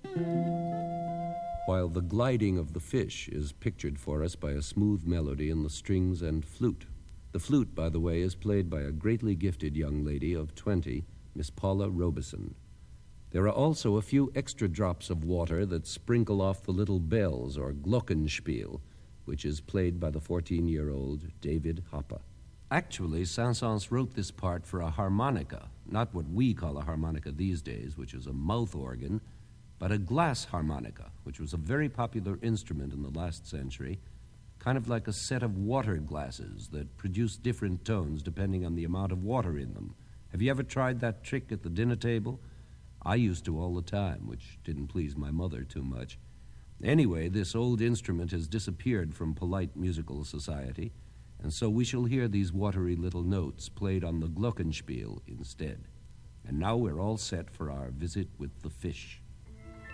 while the gliding of the fish is pictured for us by a smooth melody in the strings and flute. The flute, by the way, is played by a greatly gifted young lady of 20, Miss Paula Robeson. There are also a few extra drops of water that sprinkle off the little bells, or glockenspiel, which is played by the 14-year-old David Hoppe. Actually, Saint-Saëns wrote this part for a harmonica, not what we call a harmonica these days, which is a mouth organ, but a glass harmonica, which was a very popular instrument in the last century, kind of like a set of water glasses that produce different tones depending on the amount of water in them. Have you ever tried that trick at the dinner table? I used to all the time, which didn't please my mother too much. Anyway, this old instrument has disappeared from polite musical society, and so we shall hear these watery little notes played on the glockenspiel instead. And now we're all set for our visit with the fish.